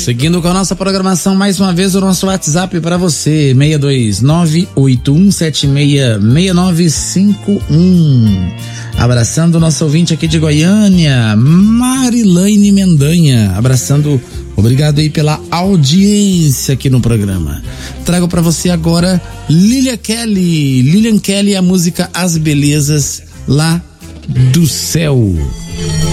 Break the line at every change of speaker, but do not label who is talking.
Seguindo com a nossa programação, mais uma vez o nosso WhatsApp para você, 62981766951. Abraçando o nosso ouvinte aqui de Goiânia, Marilaine Mendanha, abraçando, obrigado aí pela audiência aqui no programa. Trago para você agora Lilian Kelly, a música As Belezas lá do Céu.